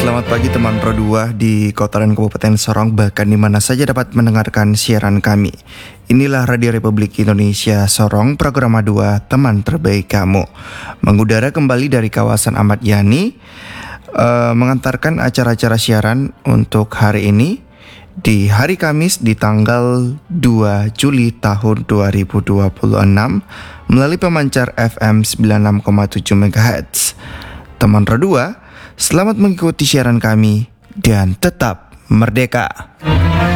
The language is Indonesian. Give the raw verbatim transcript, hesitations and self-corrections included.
Selamat pagi teman Pro dua di kota dan kabupaten Sorong, bahkan di mana saja dapat mendengarkan siaran kami. Inilah Radio Republik Indonesia Sorong, program dua teman terbaik kamu. Mengudara kembali dari kawasan Ahmad Yani, uh, mengantarkan acara-acara siaran untuk hari ini di hari Kamis di tanggal dua Juli tahun dua ribu dua puluh enam melalui pemancar F M sembilan puluh enam koma tujuh megahertz. Teman Pro dua, selamat mengikuti siaran kami dan tetap merdeka.